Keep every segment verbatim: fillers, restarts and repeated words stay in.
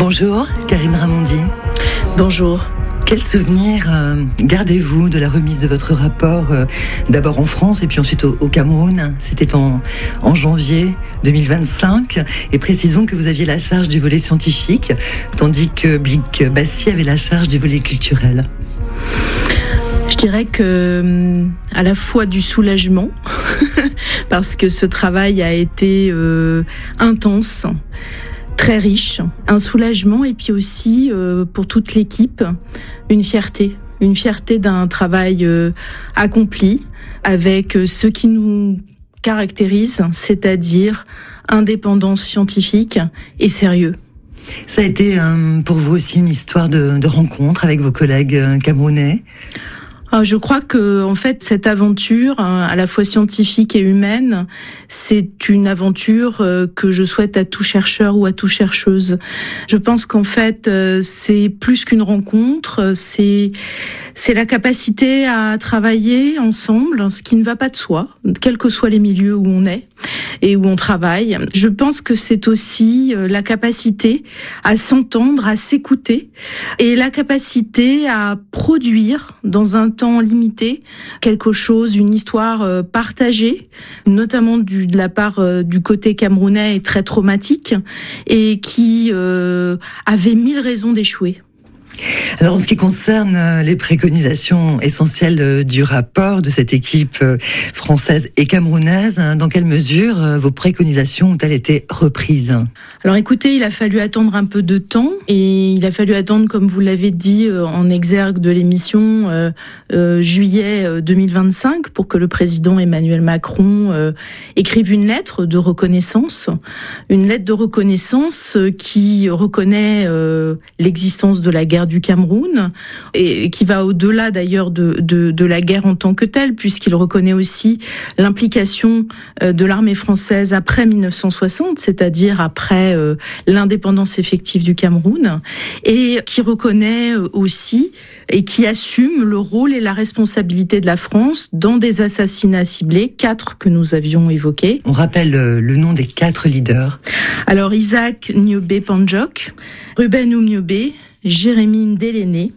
Bonjour, Karine Ramondi. Bonjour. Quel souvenir euh, gardez-vous de la remise de votre rapport, euh, d'abord en France et puis ensuite au, au Cameroun? C'était en, en janvier deux mille vingt-cinq. Et précisons que vous aviez la charge du volet scientifique, tandis que Blick Bassy avait la charge du volet culturel. Je dirais que à la fois du soulagement, parce que ce travail a été euh, intense, très riche, un soulagement et puis aussi euh, pour toute l'équipe, une fierté, une fierté d'un travail euh, accompli avec euh, ce qui nous caractérise, c'est-à-dire indépendance scientifique et sérieux. Ça a été euh, pour vous aussi une histoire de, de rencontre avec vos collègues euh, camerounais? Je crois que, en fait, cette aventure, à la fois scientifique et humaine, c'est une aventure que je souhaite à tout chercheur ou à toute chercheuse. Je pense qu'en fait, c'est plus qu'une rencontre, c'est c'est la capacité à travailler ensemble, ce qui ne va pas de soi, quels que soient les milieux où on est et où on travaille. Je pense que c'est aussi la capacité à s'entendre, à s'écouter et la capacité à produire dans un temps limité quelque chose, une histoire partagée, notamment du, de la part du côté camerounais et très traumatique et qui euh, avait mille raisons d'échouer. Alors, en ce qui concerne les préconisations essentielles du rapport de cette équipe française et camerounaise, dans quelle mesure vos préconisations ont-elles été reprises? Alors écoutez, il a fallu attendre un peu de temps et il a fallu attendre, comme vous l'avez dit en exergue de l'émission, euh, euh, juillet deux mille vingt-cinq pour que le président Emmanuel Macron euh, écrive une lettre de reconnaissance, une lettre de reconnaissance qui reconnaît euh, l'existence de la guerre du Cameroun et qui va au-delà d'ailleurs de, de, de la guerre en tant que telle, puisqu'il reconnaît aussi l'implication de l'armée française après mille neuf cent soixante, c'est-à-dire après euh, l'indépendance effective du Cameroun, et qui reconnaît aussi et qui assume le rôle et la responsabilité de la France dans des assassinats ciblés, quatre que nous avions évoqués. On rappelle le nom des quatre leaders. Alors Isaac Niobé Panjok, Ruben Oumniobé, Jérémy Ndéléné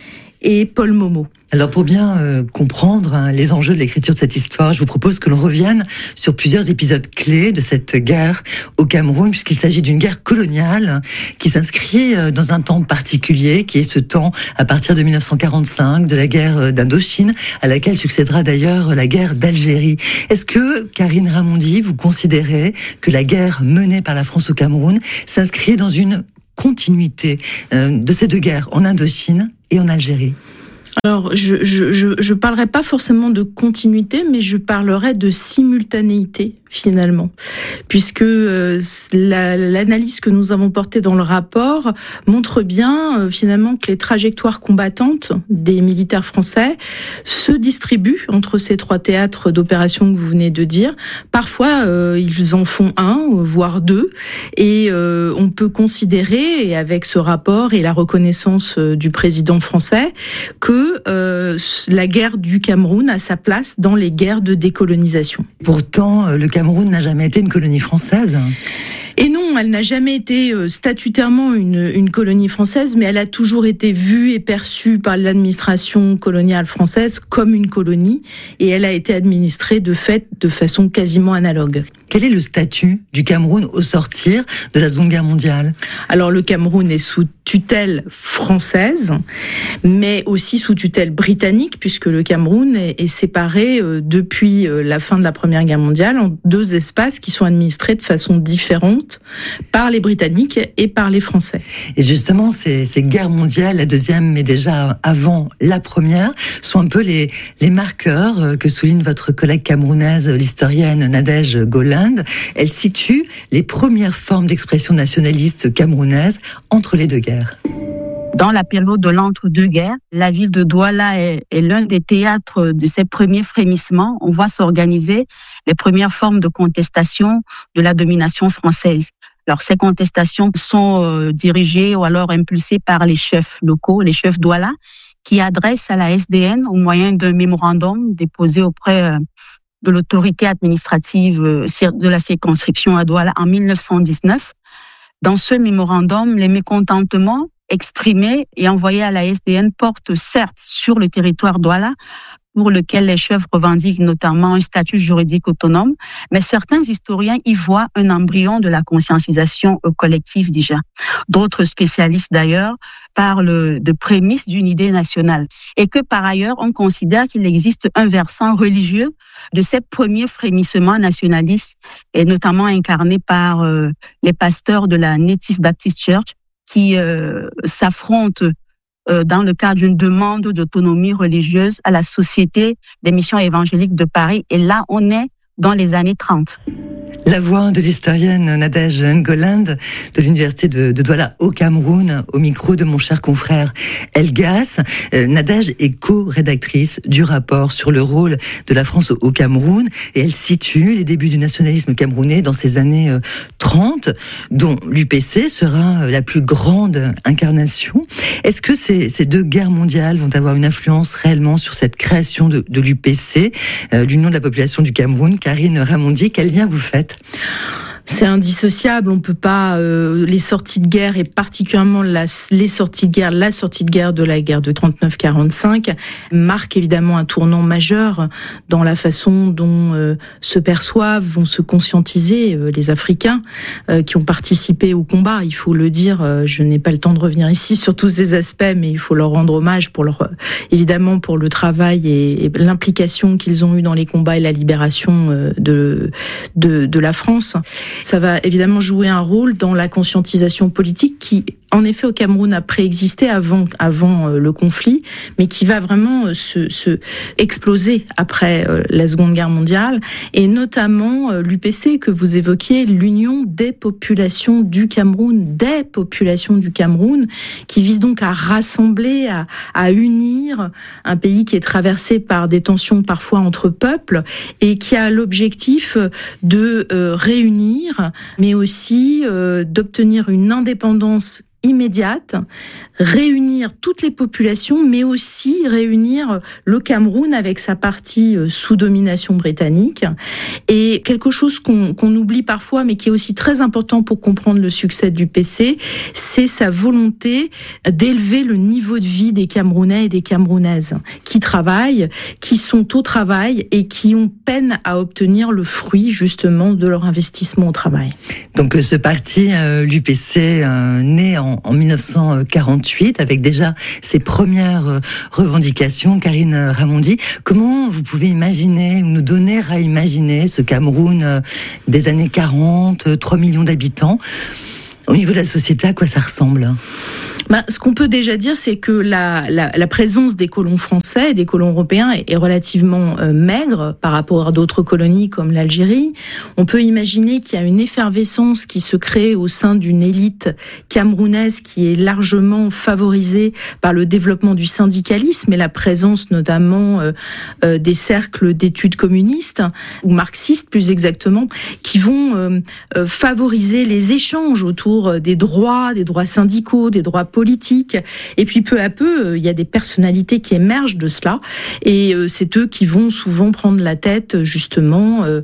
et Paul Momo. Alors pour bien euh, comprendre hein, les enjeux de l'écriture de cette histoire, je vous propose que l'on revienne sur plusieurs épisodes clés de cette guerre au Cameroun, puisqu'il s'agit d'une guerre coloniale qui s'inscrit euh, dans un temps particulier, qui est ce temps à partir de mille neuf cent quarante-cinq, de la guerre d'Indochine, à laquelle succédera d'ailleurs la guerre d'Algérie. Est-ce que, Karine Ramondi, vous considérez que la guerre menée par la France au Cameroun s'inscrit dans une continuité euh, de ces deux guerres, en Indochine et en Algérie? Alors, je je je, je parlerai pas forcément de continuité, mais je parlerai de simultanéité finalement, puisque euh, la, l'analyse que nous avons portée dans le rapport montre bien euh, finalement que les trajectoires combattantes des militaires français se distribuent entre ces trois théâtres d'opération que vous venez de dire. Parfois, euh, ils en font un, voire deux, et euh, on peut considérer, et avec ce rapport et la reconnaissance euh, du président français, que euh, la guerre du Cameroun a sa place dans les guerres de décolonisation. Pourtant, le Cameroun n'a jamais été une colonie française. Et non, elle n'a jamais été statutairement une, une colonie française, mais elle a toujours été vue et perçue par l'administration coloniale française comme une colonie, et elle a été administrée de fait de façon quasiment analogue. Quel est le statut du Cameroun au sortir de la Seconde Guerre mondiale? Alors le Cameroun est sous tutelle française, mais aussi sous tutelle britannique, puisque le Cameroun est, est séparé euh, depuis euh, la fin de la Première Guerre mondiale en deux espaces qui sont administrés de façon différente par les Britanniques et par les Français. Et justement, ces, ces guerres mondiales, la deuxième, mais déjà avant la première, sont un peu les, les marqueurs que souligne votre collègue camerounaise, l'historienne Nadège Golinde. Elle situe les premières formes d'expression nationaliste camerounaise entre les deux guerres. Dans la période de l'entre-deux-guerres, la ville de Douala est, est l'un des théâtres de ces premiers frémissements. On voit s'organiser les premières formes de contestation de la domination française. Alors, ces contestations sont euh, dirigées ou alors impulsées par les chefs locaux, les chefs Douala, qui adressent à la S D N au moyen d'un mémorandum déposé auprès euh, de l'autorité administrative euh, de la circonscription à Douala en mille neuf cent dix-neuf. Dans ce mémorandum, les mécontentements exprimés et envoyés à la S D N portent certes sur le territoire Douala, pour lequel les chefs revendiquent notamment un statut juridique autonome, mais certains historiens y voient un embryon de la conscientisation collective déjà. D'autres spécialistes d'ailleurs parlent de prémices d'une idée nationale et que par ailleurs on considère qu'il existe un versant religieux de ces premiers frémissements nationalistes et notamment incarnés par euh, les pasteurs de la Native Baptist Church qui euh, s'affrontent dans le cadre d'une demande d'autonomie religieuse à la Société des missions évangéliques de Paris. Et là, on est dans les années trente. La voix de l'historienne Nadège Ngoland de l'université de, de Douala au Cameroun, au micro de mon cher confrère Elgas. Euh, Nadège est co-rédactrice du rapport sur le rôle de la France au, au Cameroun et elle situe les débuts du nationalisme camerounais dans ces années euh, trente, dont l'U P C sera euh, la plus grande incarnation. Est-ce que ces, ces deux guerres mondiales vont avoir une influence réellement sur cette création de, de l'U P C, euh, l'Union de la population du Cameroun? Karine Ramondi, quel lien vous faites? C'est indissociable, on peut pas euh, les sorties de guerre et particulièrement la, les sorties de guerre, la sortie de guerre de la guerre de trente-neuf quarante-cinq marque évidemment un tournant majeur dans la façon dont euh, se perçoivent, vont se conscientiser euh, les Africains euh, qui ont participé au combat. Il faut le dire, euh, je n'ai pas le temps de revenir ici sur tous ces aspects, mais il faut leur rendre hommage pour leur évidemment pour le travail et, et l'implication qu'ils ont eu dans les combats et la libération euh, de, de de la France. Ça va évidemment jouer un rôle dans la conscientisation politique qui, en effet, au Cameroun a préexisté avant, avant le conflit, mais qui va vraiment se, se exploser après la Seconde Guerre mondiale, et notamment l'U P C que vous évoquiez, l'Union des populations du Cameroun, des populations du Cameroun, qui vise donc à rassembler, à, à unir un pays qui est traversé par des tensions parfois entre peuples et qui a l'objectif de euh, réunir mais aussi euh, d'obtenir une indépendance immédiate, réunir toutes les populations, mais aussi réunir le Cameroun avec sa partie sous domination britannique. Et quelque chose qu'on, qu'on oublie parfois, mais qui est aussi très important pour comprendre le succès du P C, c'est sa volonté d'élever le niveau de vie des Camerounais et des Camerounaises qui travaillent, qui sont au travail et qui ont peine à obtenir le fruit justement de leur investissement au travail. Donc ce parti, euh, l'U P C, euh, né en en mille neuf cent quarante-huit, avec déjà ses premières revendications. Karine Ramondi, comment vous pouvez imaginer, ou nous donner à imaginer ce Cameroun des années quarante, trois millions d'habitants? Au niveau de la société, à quoi ça ressemble ? Ben, ce qu'on peut déjà dire, c'est que la, la, la présence des colons français et des colons européens est, est relativement euh, maigre par rapport à d'autres colonies comme l'Algérie. On peut imaginer qu'il y a une effervescence qui se crée au sein d'une élite camerounaise qui est largement favorisée par le développement du syndicalisme et la présence notamment euh, euh, des cercles d'études communistes ou marxistes plus exactement, qui vont euh, euh, favoriser les échanges autour des droits, des droits syndicaux, des droits politique. Et puis peu à peu, il y a des personnalités qui émergent de cela. Et c'est eux qui vont souvent prendre la tête, justement, euh,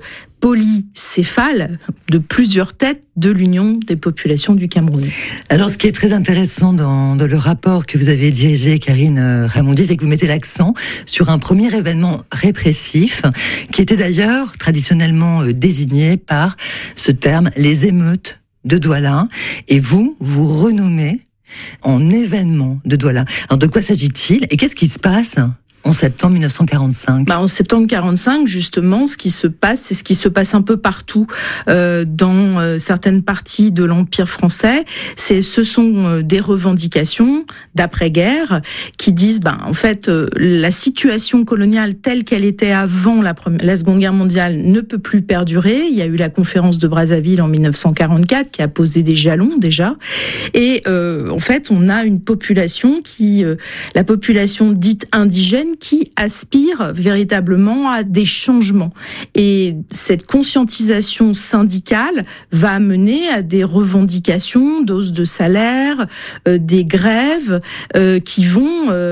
polycéphale de plusieurs têtes de l'Union des populations du Cameroun. Alors, ce qui est très intéressant dans, dans le rapport que vous avez dirigé, Karine Ramondi, c'est que vous mettez l'accent sur un premier événement répressif qui était d'ailleurs traditionnellement désigné par ce terme, les émeutes de Douala. Et vous, vous renommez en événement de Douala. Alors, de quoi s'agit-il et qu'est-ce qui se passe en septembre mille neuf cent quarante-cinq? Bah, en septembre quarante-cinq, justement, ce qui se passe, c'est ce qui se passe un peu partout euh, dans euh, certaines parties de l'Empire français. C'est, ce sont euh, des revendications d'après-guerre qui disent, bah, en fait, euh, la situation coloniale telle qu'elle était avant la, première, la Seconde Guerre mondiale ne peut plus perdurer. Il y a eu la conférence de Brazzaville en mille neuf cent quarante-quatre qui a posé des jalons déjà. Et euh, en fait, on a une population qui, euh, la population dite indigène, qui aspire véritablement à des changements. Et cette conscientisation syndicale va amener à des revendications d'hausse de salaire, euh, des grèves euh, qui vont euh,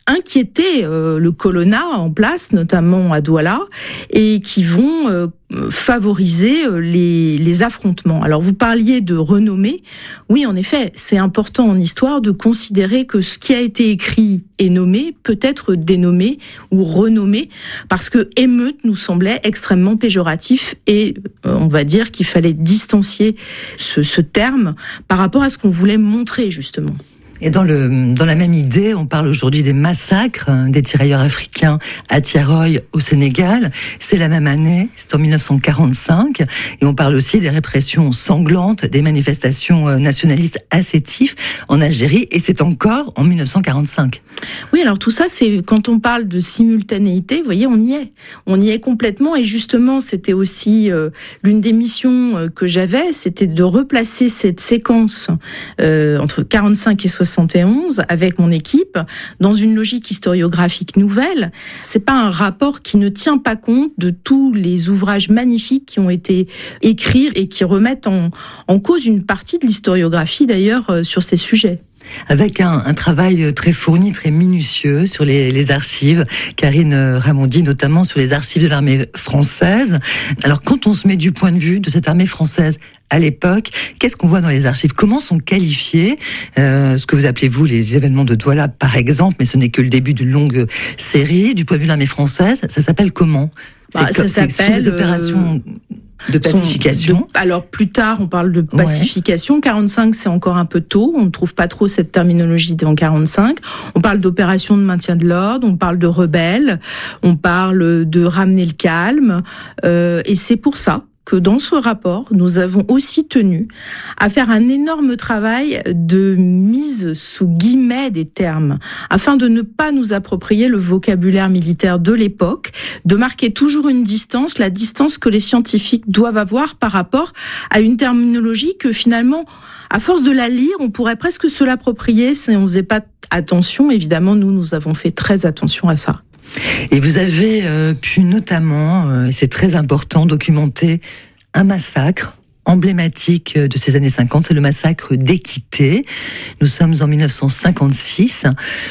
inquiéter euh, le colonna en place, notamment à Douala, et qui vont euh, favoriser les, les affrontements. Alors vous parliez de renommée. Oui, en effet, c'est important en histoire de considérer que ce qui a été écrit et nommé peut être dénommé ou renommé, parce que émeute nous semblait extrêmement péjoratif et euh, on va dire qu'il fallait distancier ce, ce terme par rapport à ce qu'on voulait montrer justement. Et dans le dans la même idée, on parle aujourd'hui des massacres des tirailleurs africains à Tiaroy au Sénégal. C'est la même année, c'est en mille neuf cent quarante-cinq. Et on parle aussi des répressions sanglantes des manifestations nationalistes à Sétif en Algérie. Et c'est encore en mille neuf cent quarante-cinq. Oui, alors tout ça, c'est quand on parle de simultanéité, vous voyez, on y est. On y est complètement. Et justement, c'était aussi euh, l'une des missions que j'avais, c'était de replacer cette séquence euh, entre quarante-cinq et soixante et onze avec mon équipe dans une logique historiographique nouvelle. C'est pas un rapport qui ne tient pas compte de tous les ouvrages magnifiques qui ont été écrits et qui remettent en, en cause une partie de l'historiographie d'ailleurs euh, sur ces sujets. Avec un, un travail très fourni, très minutieux sur les, les archives. Karine Raimondi, notamment sur les archives de l'armée française. Alors, quand on se met du point de vue de cette armée française à l'époque, qu'est-ce qu'on voit dans les archives? Comment sont qualifiés euh, ce que vous appelez, vous, les événements de Douala, par exemple, mais ce n'est que le début d'une longue série. Du point de vue de l'armée française, ça s'appelle comment? Bah, ça c'est, s'appelle... C'est opérations... De pacification. De, alors plus tard, on parle de pacification. Ouais. quarante-cinq, c'est encore un peu tôt. On ne trouve pas trop cette terminologie en quarante-cinq. On parle d'opération de maintien de l'ordre. On parle de rebelles. On parle de ramener le calme. Euh, et c'est pour ça que dans ce rapport, nous avons aussi tenu à faire un énorme travail de mise sous guillemets des termes, afin de ne pas nous approprier le vocabulaire militaire de l'époque, de marquer toujours une distance, la distance que les scientifiques doivent avoir par rapport à une terminologie que finalement, à force de la lire, on pourrait presque se l'approprier si on ne faisait pas attention. Évidemment, nous, nous avons fait très attention à ça. Et vous avez euh, pu notamment, euh, c'est très important, documenter un massacre emblématique de ces années cinquante, c'est le massacre d'Équité. Nous sommes en mille neuf cent cinquante-six.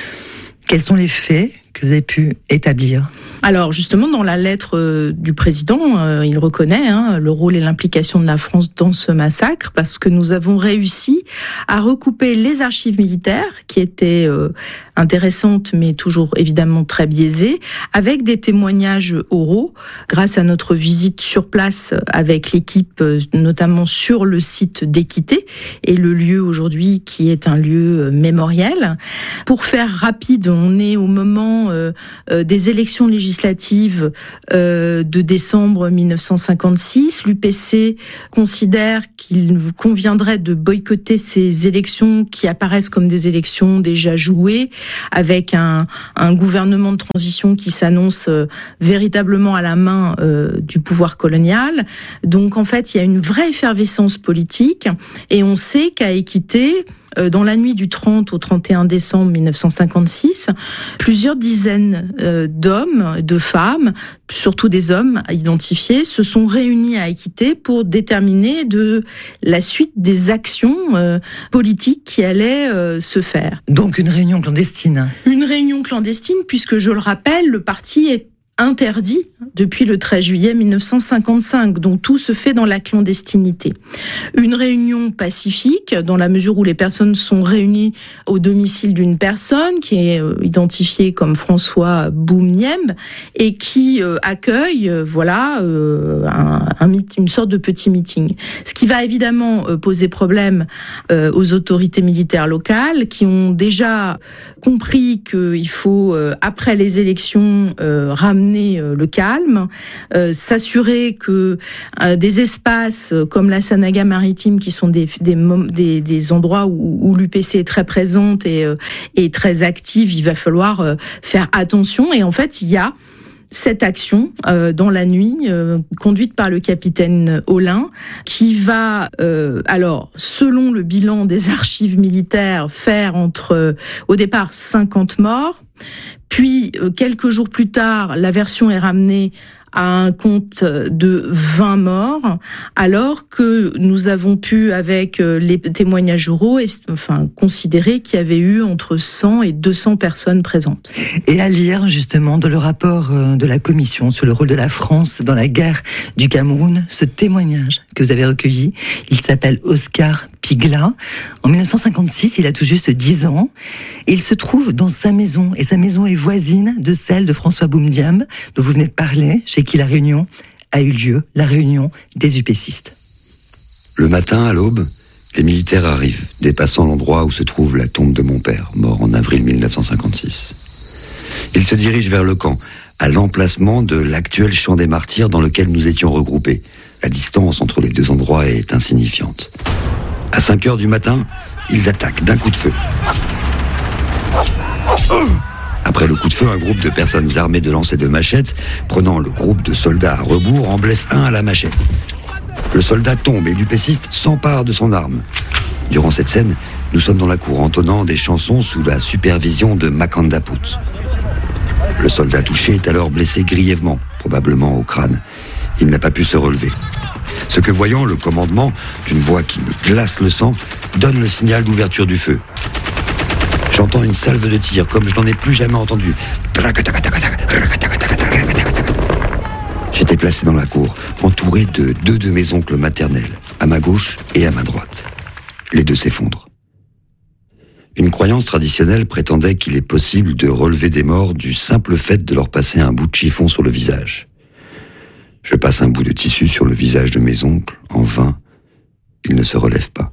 Quels sont les faits que vous avez pu établir? Alors justement, dans la lettre euh, du président, euh, il reconnaît hein, le rôle et l'implication de la France dans ce massacre, parce que nous avons réussi à recouper les archives militaires, qui étaient euh, intéressantes, mais toujours évidemment très biaisées, avec des témoignages oraux, grâce à notre visite sur place avec l'équipe, euh, notamment sur le site d'Équité, et le lieu aujourd'hui qui est un lieu mémoriel. Pour faire rapide, on est au moment euh, euh, des élections législatives législative euh, de décembre mille neuf cent cinquante-six. L'U P C considère qu'il conviendrait de boycotter ces élections qui apparaissent comme des élections déjà jouées, avec un, un gouvernement de transition qui s'annonce euh, véritablement à la main euh, du pouvoir colonial. Donc en fait, il y a une vraie effervescence politique et on sait qu'à Équité, dans la nuit du trente au trente et un décembre mille neuf cent cinquante-six, plusieurs dizaines d'hommes, de femmes, surtout des hommes identifiés, se sont réunis à Équité pour déterminer de la suite des actions euh, politiques qui allaient euh, se faire. Donc une réunion clandestine. Une réunion clandestine, puisque je le rappelle, le parti est interdit depuis le treize juillet mille neuf cent cinquante-cinq, donc tout se fait dans la clandestinité. Une réunion pacifique, dans la mesure où les personnes sont réunies au domicile d'une personne qui est identifiée comme François Boumniembe et qui euh, accueille, euh, voilà, euh, un, un, une sorte de petit meeting. Ce qui va évidemment euh, poser problème euh, aux autorités militaires locales qui ont déjà compris qu'il faut, euh, après les élections, euh, ramener le calme, euh, s'assurer que euh, des espaces comme la Sanaga maritime, qui sont des, des, des, des endroits où, où l'U P C est très présente et, euh, et très active, il va falloir euh, faire attention. Et en fait, il y a cette action euh, dans la nuit euh, conduite par le capitaine Olin qui va, euh, alors selon le bilan des archives militaires, faire entre euh, au départ cinquante morts. Puis, euh, quelques jours plus tard, la version est ramenée à un compte de vingt morts, alors que nous avons pu, avec les témoignages oraux, enfin, considérer qu'il y avait eu entre cent et deux cents personnes présentes. Et à lire justement dans le rapport de la commission sur le rôle de la France dans la guerre du Cameroun, ce témoignage que vous avez recueilli, il s'appelle Oscar Pigla. En dix-neuf cent cinquante-six, il a tout juste dix ans. Et il se trouve dans sa maison. Et sa maison est voisine de celle de François Boumdiam, dont vous venez de parler, chez qui la réunion a eu lieu, la réunion des upécistes. Le matin, à l'aube, les militaires arrivent, dépassant l'endroit où se trouve la tombe de mon père, mort en avril dix-neuf cent cinquante-six. Ils se dirigent vers le camp, à l'emplacement de l'actuel champ des martyrs dans lequel nous étions regroupés. La distance entre les deux endroits est insignifiante. À cinq heures du matin, ils attaquent d'un coup de feu. Après le coup de feu, un groupe de personnes armées de lances et de machettes, prenant le groupe de soldats à rebours, en blesse un à la machette. Le soldat tombe et l'upéciste s'empare de son arme. Durant cette scène, nous sommes dans la cour entonnant des chansons sous la supervision de Makanda Put. Le soldat touché est alors blessé grièvement, probablement au crâne. Il n'a pas pu se relever. Ce que voyant, le commandement, d'une voix qui me glace le sang, donne le signal d'ouverture du feu. J'entends une salve de tir comme je n'en ai plus jamais entendu. J'étais placé dans la cour, entouré de deux de mes oncles maternels, à ma gauche et à ma droite. Les deux s'effondrent. Une croyance traditionnelle prétendait qu'il est possible de relever des morts du simple fait de leur passer un bout de chiffon sur le visage. Je passe un bout de tissu sur le visage de mes oncles, en vain, ils ne se relèvent pas.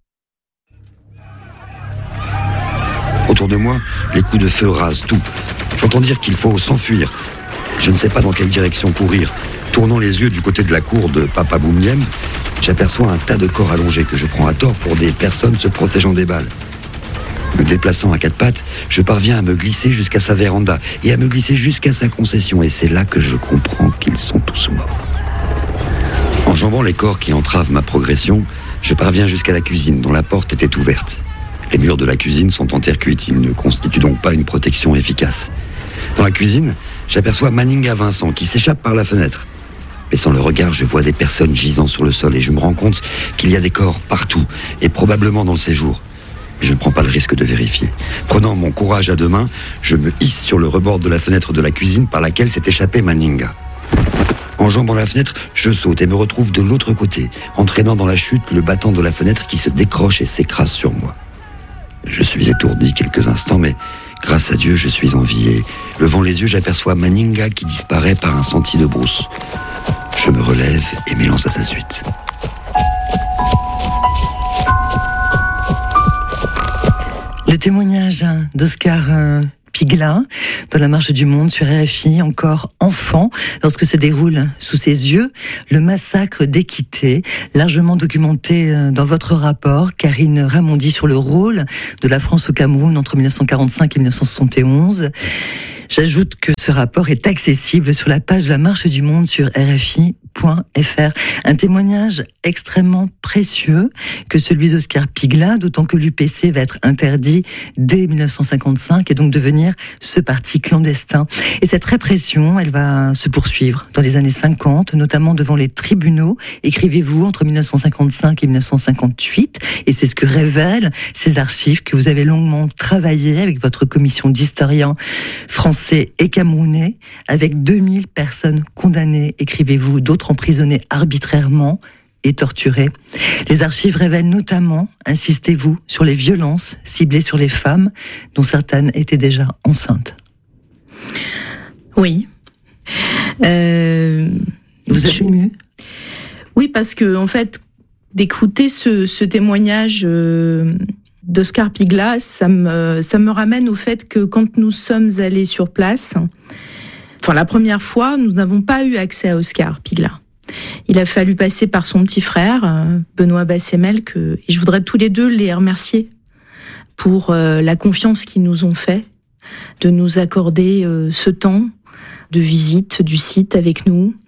Autour de moi, les coups de feu rasent tout. J'entends dire qu'il faut s'enfuir. Je ne sais pas dans quelle direction courir. Tournant les yeux du côté de la cour de Papa Boumdiem, j'aperçois un tas de corps allongés que je prends à tort pour des personnes se protégeant des balles. Me déplaçant à quatre pattes, je parviens à me glisser jusqu'à sa véranda et à me glisser jusqu'à sa concession. Et c'est là que je comprends qu'ils sont tous morts. Enjambant les corps qui entravent ma progression, je parviens jusqu'à la cuisine dont la porte était ouverte. Les murs de la cuisine sont en terre cuite, ils ne constituent donc pas une protection efficace. Dans la cuisine, j'aperçois Maninga Vincent qui s'échappe par la fenêtre. Baissant le regard, je vois des personnes gisant sur le sol et je me rends compte qu'il y a des corps partout et probablement dans le séjour. Je ne prends pas le risque de vérifier. Prenant mon courage à deux mains, je me hisse sur le rebord de la fenêtre de la cuisine par laquelle s'est échappé Maninga. Enjambant la fenêtre, je saute et me retrouve de l'autre côté, entraînant dans la chute le battant de la fenêtre qui se décroche et s'écrase sur moi. Je suis étourdi quelques instants, mais grâce à Dieu, je suis en vie et, levant les yeux, j'aperçois Maninga qui disparaît par un sentier de brousse. Je me relève et m'élance à sa suite. Le témoignage d'Oscar Pigla dans la Marche du Monde sur R F I, encore enfant, lorsque se déroule sous ses yeux le massacre d'Équité, largement documenté dans votre rapport, Karine Ramondi, sur le rôle de la France au Cameroun entre dix-neuf cent quarante-cinq et dix-neuf cent soixante et onze. J'ajoute que ce rapport est accessible sur la page de la Marche du Monde sur R F I point F R. Un témoignage extrêmement précieux que celui d'Oscar Pigla, d'autant que l'U P C va être interdit dès dix-neuf cent cinquante-cinq et donc devenir ce parti clandestin. Et cette répression, elle va se poursuivre dans les années cinquante, notamment devant les tribunaux, écrivez-vous, entre dix-neuf cent cinquante-cinq et dix-neuf cent cinquante-huit. Et c'est ce que révèlent ces archives que vous avez longuement travaillé avec votre commission d'historiens français et camerounais, avec deux mille personnes condamnées, écrivez-vous, d'autres emprisonnés arbitrairement et torturés. Les archives révèlent notamment, insistez-vous, sur les violences ciblées sur les femmes, dont certaines étaient déjà enceintes. Oui. Euh, Vous êtes ému ? Oui, parce que, en fait, d'écouter ce, ce témoignage euh, d'Oscar Pigla, ça me, ça me ramène au fait que quand nous sommes allés sur place, enfin, la première fois, nous n'avons pas eu accès à Oscar Pigla. Il a fallu passer par son petit frère, Benoît Bassemel, que, et je voudrais tous les deux les remercier pour euh, la confiance qu'ils nous ont fait, de nous accorder euh, ce temps de visite du site avec nous,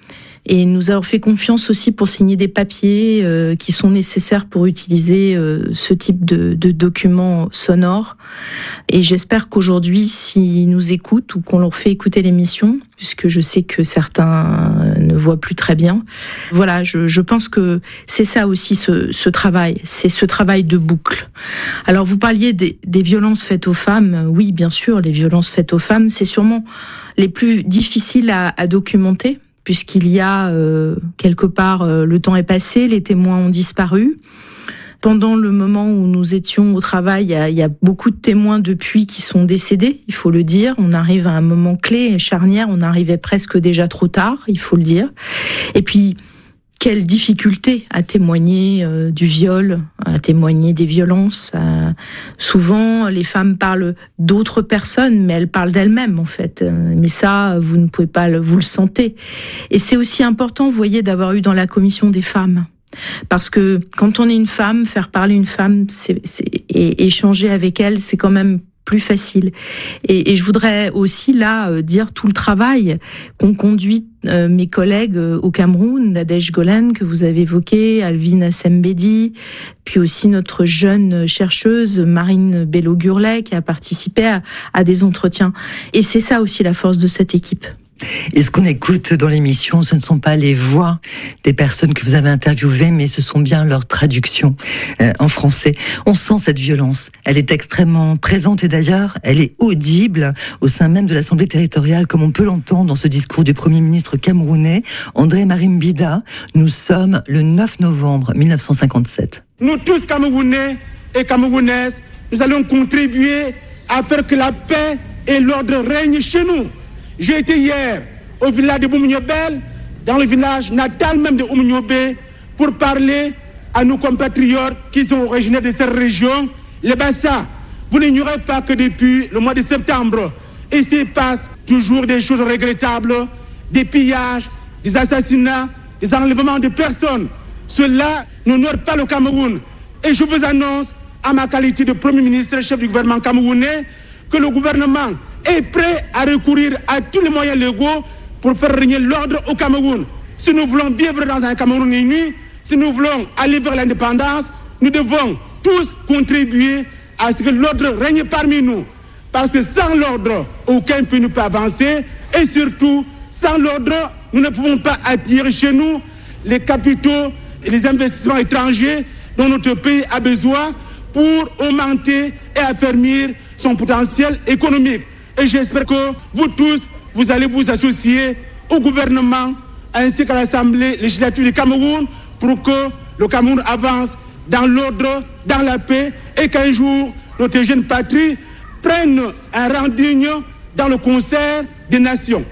et nous avoir fait confiance aussi pour signer des papiers euh, qui sont nécessaires pour utiliser euh, ce type de, de documents sonores. Et j'espère qu'aujourd'hui, s'ils nous écoutent ou qu'on leur fait écouter l'émission, puisque je sais que certains ne voient plus très bien, voilà, je, je pense que c'est ça aussi ce, ce travail, c'est ce travail de boucle. Alors vous parliez des, des violences faites aux femmes, oui bien sûr, les violences faites aux femmes, c'est sûrement les plus difficiles à, à documenter, puisqu'il y a euh, quelque part, euh, le temps est passé, les témoins ont disparu. Pendant le moment où nous étions au travail, il y a, il y a beaucoup de témoins depuis qui sont décédés, il faut le dire. On arrive à un moment clé, charnière, on arrivait presque déjà trop tard, il faut le dire. Et puis, quelle difficulté à témoigner euh, du viol, à témoigner des violences. Euh, souvent, les femmes parlent d'autres personnes, mais elles parlent d'elles-mêmes, en fait. Mais ça, vous ne pouvez pas, le, vous le sentez. Et c'est aussi important, vous voyez, d'avoir eu dans la commission des femmes. Parce que quand on est une femme, faire parler une femme c'est, c'est, et échanger avec elle, c'est quand même plus facile. Et, et je voudrais aussi là euh, dire tout le travail qu'ont conduit euh, mes collègues euh, au Cameroun, Nadège Golen que vous avez évoqué, Alvin Assembedi, puis aussi notre jeune chercheuse Marine Bello-Gurlet qui a participé à, à des entretiens. Et c'est ça aussi la force de cette équipe. Et ce qu'on écoute dans l'émission, ce ne sont pas les voix des personnes que vous avez interviewées, mais ce sont bien leurs traductions euh, en français. On sent cette violence. Elle est extrêmement présente et d'ailleurs, elle est audible au sein même de l'Assemblée territoriale, comme on peut l'entendre dans ce discours du Premier ministre camerounais, André Marimbida. Nous sommes le neuf novembre mille neuf cent cinquante-sept. Nous tous, Camerounais et Camerounaises, nous allons contribuer à faire que la paix et l'ordre règnent chez nous. J'ai été hier au village de Boumniobel, dans le village natal même de Oumniobé, pour parler à nos compatriotes qui sont originaires de cette région, les Bassa. Vous n'ignorez pas que depuis le mois de septembre, ici se passe toujours des choses regrettables, des pillages, des assassinats, des enlèvements de personnes. Cela n'honore pas le Cameroun. Et je vous annonce, à ma qualité de Premier ministre, chef du gouvernement camerounais, que le gouvernement est prêt à recourir à tous les moyens légaux pour faire régner l'ordre au Cameroun. Si nous voulons vivre dans un Cameroun uni, si nous voulons aller vers l'indépendance, nous devons tous contribuer à ce que l'ordre règne parmi nous. Parce que sans l'ordre, aucun pays ne peut avancer. Et surtout, sans l'ordre, nous ne pouvons pas attirer chez nous les capitaux et les investissements étrangers dont notre pays a besoin pour augmenter et affermir son potentiel économique. Et j'espère que vous tous, vous allez vous associer au gouvernement ainsi qu'à l'Assemblée législative du Cameroun pour que le Cameroun avance dans l'ordre, dans la paix et qu'un jour, notre jeune patrie prenne un rang digne dans le concert des nations.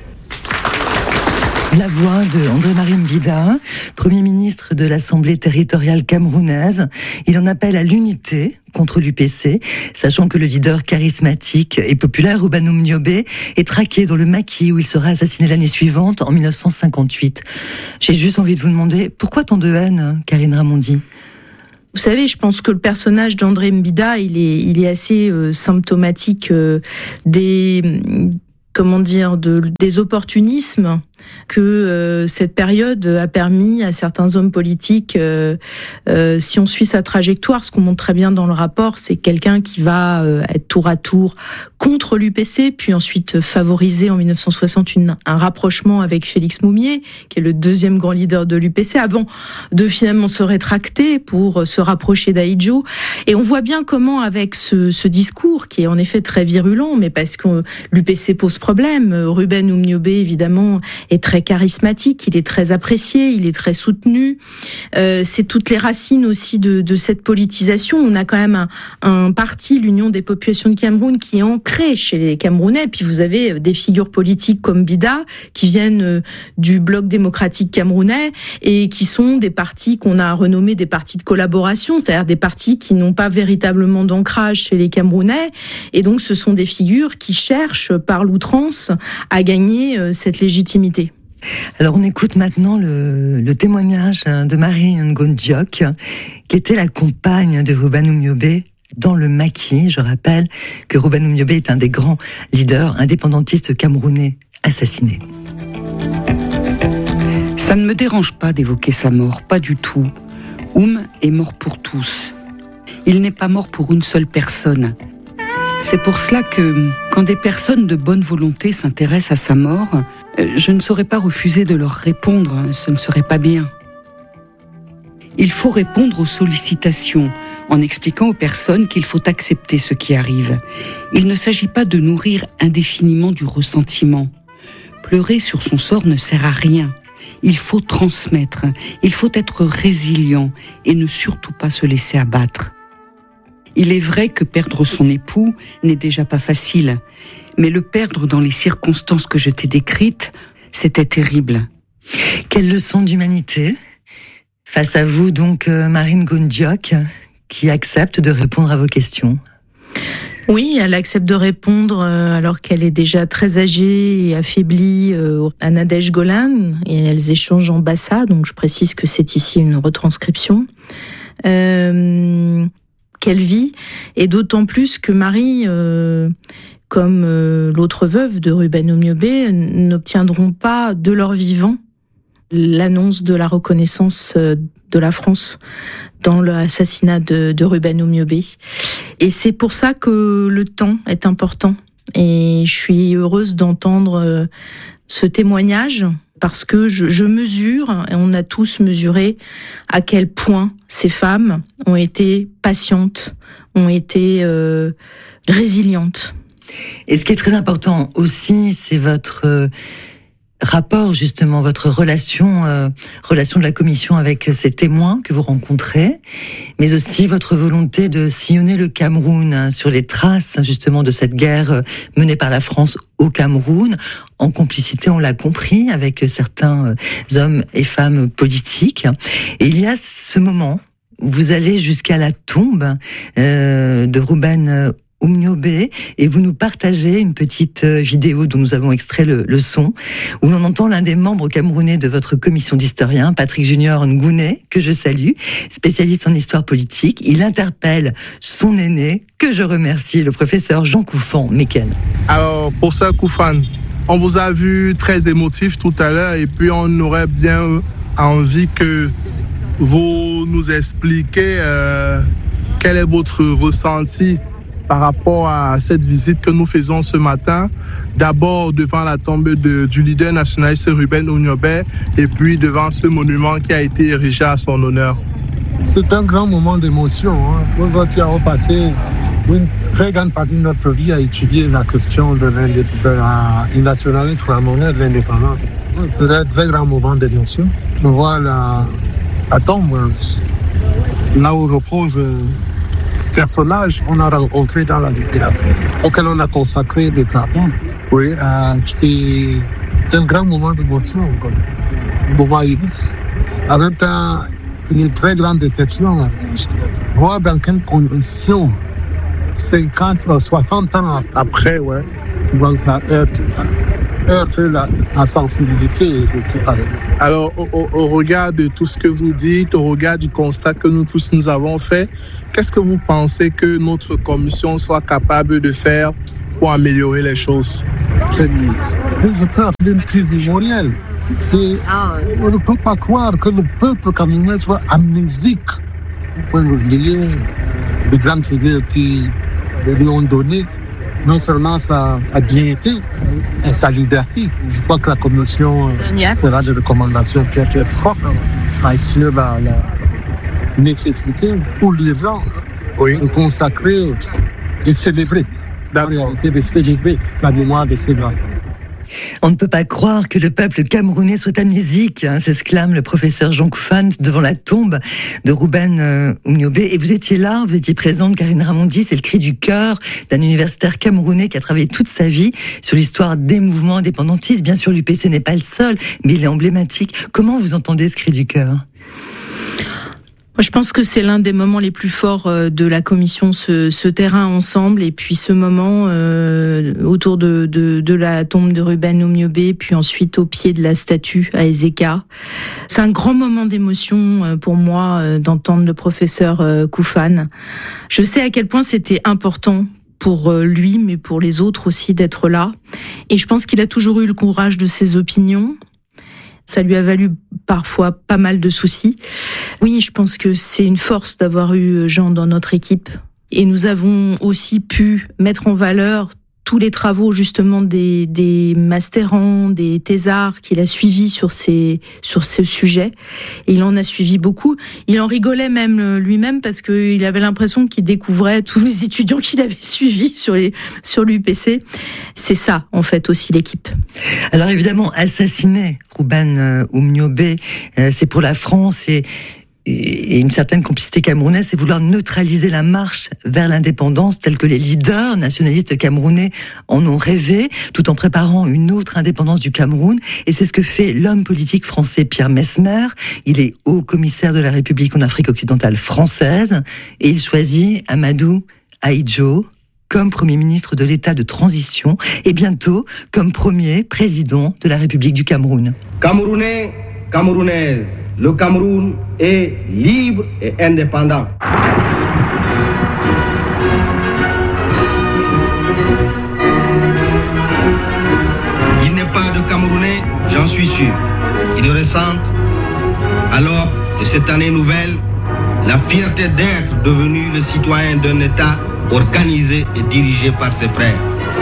La voix de André Marimbida, Premier ministre de l'Assemblée territoriale camerounaise. Il en appelle à l'unité contre l'U P C, sachant que le leader charismatique et populaire Ruben Niobé est traqué dans le maquis où il sera assassiné l'année suivante, en mille neuf cent cinquante-huit. J'ai juste envie de vous demander, pourquoi tant de haine, Karine Ramondi ? Vous savez, je pense que le personnage d'André Mbida, il est, il est assez euh, symptomatique euh, des, comment dire, de, des opportunismes que euh, cette période a permis à certains hommes politiques, euh, euh, si on suit sa trajectoire, ce qu'on montre très bien dans le rapport, c'est quelqu'un qui va euh, être tour à tour contre l'U P C, puis ensuite favoriser en mille neuf cent soixante une, un rapprochement avec Félix Moumié, qui est le deuxième grand leader de l'U P C, avant de finalement se rétracter pour se rapprocher d'Ahidjo. Et on voit bien comment, avec ce, ce discours, qui est en effet très virulent, mais parce que l'U P C pose problème, Ruben Oumniobé, évidemment, est très charismatique, il est très apprécié, il est très soutenu. Euh, c'est toutes les racines aussi de, de cette politisation. On a quand même un, un parti, l'Union des populations de Cameroun, qui est ancré chez les Camerounais. Puis vous avez des figures politiques comme Bida, qui viennent du bloc démocratique camerounais et qui sont des partis qu'on a renommés des partis de collaboration, c'est-à-dire des partis qui n'ont pas véritablement d'ancrage chez les Camerounais. Et donc ce sont des figures qui cherchent par l'outrance à gagner cette légitimité. Alors on écoute maintenant le, le témoignage de Marie Ngondiok, qui était la compagne de Ruben Oumniobé dans le maquis. Je rappelle que Ruben Oumniobé est un des grands leaders indépendantistes camerounais assassinés. Ça ne me dérange pas d'évoquer sa mort, pas du tout. Oum est mort pour tous. Il n'est pas mort pour une seule personne. C'est pour cela que, quand des personnes de bonne volonté s'intéressent à sa mort, je ne saurais pas refuser de leur répondre, ce ne serait pas bien. Il faut répondre aux sollicitations, en expliquant aux personnes qu'il faut accepter ce qui arrive. Il ne s'agit pas de nourrir indéfiniment du ressentiment. Pleurer sur son sort ne sert à rien. Il faut transmettre, il faut être résilient et ne surtout pas se laisser abattre. Il est vrai que perdre son époux n'est déjà pas facile, mais le perdre dans les circonstances que je t'ai décrites, c'était terrible. Quelle leçon d'humanité ? Face à vous donc, Marine Goundiok, qui accepte de répondre à vos questions. Oui, elle accepte de répondre alors qu'elle est déjà très âgée et affaiblie à Nadège Golan, et elles échangent en bassa, donc je précise que c'est ici une retranscription. Euh, qu'elle vit, et d'autant plus que Marie, euh, comme euh, l'autre veuve de Ruben Oumniobé, n'obtiendront pas de leur vivant l'annonce de la reconnaissance de la France dans l'assassinat de, de Ruben Oumniobé. Et c'est pour ça que le temps est important. Et je suis heureuse d'entendre ce témoignage, parce que je, je mesure, et on a tous mesuré, à quel point ces femmes ont été patientes, ont été euh, résilientes. Et ce qui est très important aussi, c'est votre euh, rapport, justement, votre relation, euh, relation de la commission avec ces témoins que vous rencontrez, mais aussi votre volonté de sillonner le Cameroun, hein, sur les traces, justement, de cette guerre euh, menée par la France au Cameroun, en complicité, on l'a compris, avec certains euh, hommes et femmes politiques. Et il y a ce moment où vous allez jusqu'à la tombe euh, de Ruben Oumniobé, et vous nous partagez une petite vidéo dont nous avons extrait le, le son, où l'on entend l'un des membres camerounais de votre commission d'historiens, Patrick Junior Ngouné, que je salue, spécialiste en histoire politique. Il interpelle son aîné, que je remercie, le professeur Jean Koufan-Meken. Alors, pour ça, Koufan, on vous a vu très émotif tout à l'heure, et puis on aurait bien envie que vous nous expliquiez euh, quel est votre ressenti par rapport à cette visite que nous faisons ce matin, d'abord devant la tombe de, du leader nationaliste Ruben Oumniobé, et puis devant ce monument qui a été érigé à son honneur. C'est un grand moment d'émotion. Hein. Nous avons passé une très grande partie de notre vie à étudier la question de la nationaliste camerounaise de l'indépendance. C'est un très grand moment d'émotion. On voit la, la tombe, là où repose personnage qu'on a rencontré dans la littérature, auquel on a consacré des travaux. Oui, euh, c'est un grand moment d'émotion, un moment unique. En même temps, une très grande déception. Voir dans quelles conditions, cinquante, soixante ans après, ouais, ça heurte, ça heurte la, la sensibilité de tout parler. Alors, au, au, au regard de tout ce que vous dites, au regard du constat que nous tous nous avons fait, qu'est-ce que vous pensez que notre commission soit capable de faire pour améliorer les choses? C'est je peux appeler une crise mémorielle. C'est, c'est, on ne peut pas croire que le peuple camerounais soit amnésique. On peut oublier les grandes figures qui lui ont donné non seulement sa, sa dignité et sa liberté. Je crois que la commission fera des recommandations très très fortes sur la, la nécessité pour les gens oui. de consacrer et célébrer, la réalité de célébrer la mémoire de ces grands. On ne peut pas croire que le peuple camerounais soit amnésique, hein, s'exclame le professeur Jean Koufan devant la tombe de Ruben euh, Oumniobé. Et vous étiez là, vous étiez présente, Karine Ramondi, c'est le cri du cœur d'un universitaire camerounais qui a travaillé toute sa vie sur l'histoire des mouvements indépendantistes. Bien sûr, l'U P C n'est pas le seul, mais il est emblématique. Comment vous entendez ce cri du cœur ? Je pense que c'est l'un des moments les plus forts de la commission, ce, ce terrain ensemble, et puis ce moment euh, autour de, de, de la tombe de Ruben Oumniobé, puis ensuite au pied de la statue à Ezeka. C'est un grand moment d'émotion pour moi d'entendre le professeur Koufan. Je sais à quel point c'était important pour lui, mais pour les autres aussi, d'être là. Et je pense qu'il a toujours eu le courage de ses opinions. Ça lui a valu parfois pas mal de soucis. Oui, je pense que c'est une force d'avoir eu Jean dans notre équipe. Et nous avons aussi pu mettre en valeur tous les travaux justement des, des masterants, des thésards qu'il a suivis sur ces sur ce sujet. Et il en a suivi beaucoup. Il en rigolait même lui-même parce qu'il avait l'impression qu'il découvrait tous les étudiants qu'il avait suivis sur les sur l'U P C. C'est ça en fait aussi l'équipe. Alors évidemment, assassiner Rouben Oumniobé, c'est pour la France et et une certaine complicité camerounaise, c'est vouloir neutraliser la marche vers l'indépendance telle que les leaders nationalistes camerounais en ont rêvé, tout en préparant une autre indépendance du Cameroun. Et c'est ce que fait l'homme politique français Pierre Messmer. Il est haut commissaire de la République en Afrique occidentale française et il choisit Amadou Ahidjo comme Premier ministre de l'État de transition et bientôt comme premier président de la République du Cameroun. Camerounais, Camerounaises, le Cameroun est libre et indépendant. Il n'est pas de Camerounais, j'en suis sûr, qui le ressentent, alors de cette année nouvelle, la fierté d'être devenu le citoyen d'un État organisé et dirigé par ses frères.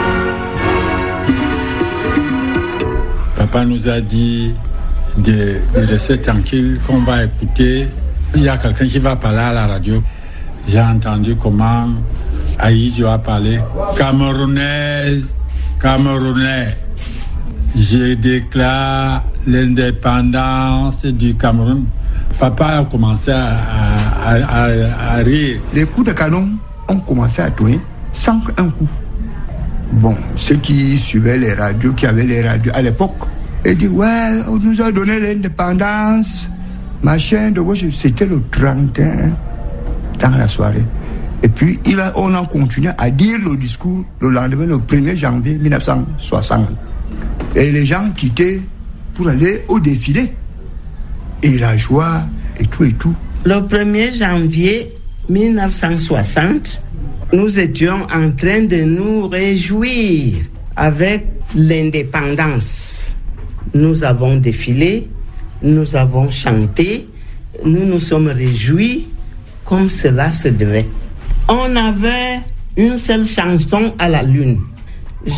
Papa nous a dit de, de rester tranquille, qu'on va écouter. Il y a quelqu'un qui va parler à la radio. J'ai entendu comment Ahidjo a parlé. Camerounaise, Camerounais, je déclare l'indépendance du Cameroun. Papa a commencé à, à, à, à rire. Les coups de canon ont commencé à tourner sans un coup. Bon, ceux qui suivaient les radios, qui avaient les radios à l'époque, ils disent ouais, on nous a donné l'indépendance, machin, de gauche. C'était le trente et un dans la soirée. Et puis, il a, on a continué à dire le discours le lendemain, le premier janvier mille neuf cent soixante. Et les gens quittaient pour aller au défilé. Et la joie, et tout, et tout. Le premier janvier mille neuf cent soixante, nous étions en train de nous réjouir avec l'indépendance. Nous avons défilé, nous avons chanté, nous nous sommes réjouis comme cela se devait. On avait une seule chanson à la lune.